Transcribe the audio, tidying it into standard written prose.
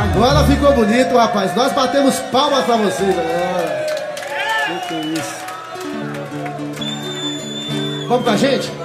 Agora ficou bonito, rapaz. Nós batemos palmas pra vocês agora. Que é isso? Vamos com a gente?